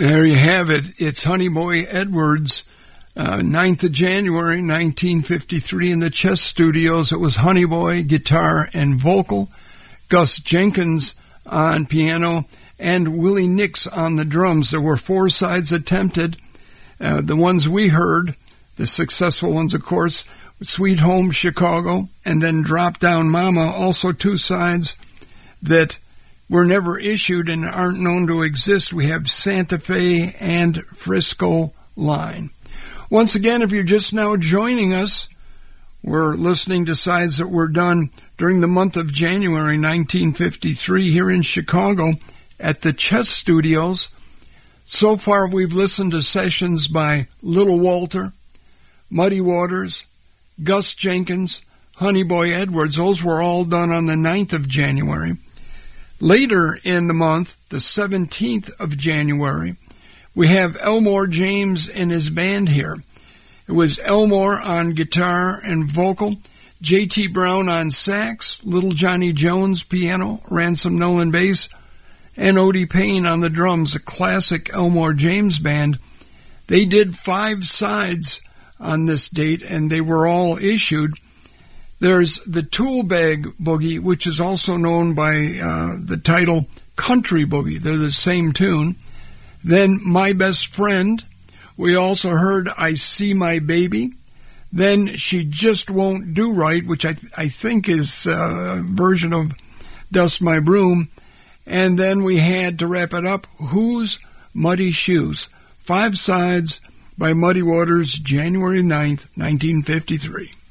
There you have it. It's Honey Boy Edwards, 9th of January, 1953 in the Chess Studios. It was Honey Boy, guitar and vocal, Gus Jenkins on piano, and Willie Nix on the drums. There were 4 sides attempted. The ones we heard, the successful ones, of course, Sweet Home Chicago, and then Drop Down Mama, also 2 sides that were never issued and aren't known to exist. We have Santa Fe and Frisco Line. Once again, if you're just now joining us, we're listening to sides that were done during the month of January 1953 here in Chicago at the Chess Studios. So far, we've listened to sessions by Little Walter, Muddy Waters, Gus Jenkins, Honey Boy Edwards. Those were all done on the 9th of January. Later in the month, the 17th of January, we have Elmore James and his band here. It was Elmore on guitar and vocal, J.T. Brown on sax, Little Johnny Jones piano, Ransom Nolan bass, and Odie Payne on the drums, a classic Elmore James band. They did 5 sides on this date, and they were all issued. There's the Tool Bag Boogie, which is also known by the title Country Boogie. They're the same tune. Then My Best Friend. We also heard I See My Baby. Then She Just Won't Do Right, which I think is a version of Dust My Broom. And then we had, to wrap it up, Who's Muddy Shoes? 5 sides by Muddy Waters, January 9th, 1953.